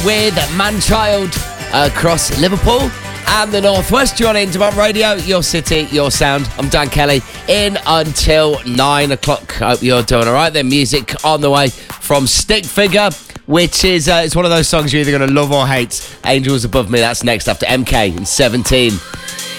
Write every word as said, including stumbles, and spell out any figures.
with Manchild across Liverpool and the Northwest. You're on Intermont Radio, your city, your sound. I'm Dan Kelly, in until nine o'clock. Hope you're doing all right. Then music on the way from Stick Figure, which is uh, it's one of those songs you're either going to love or hate. Angels Above Me, that's next after M K and seventeen.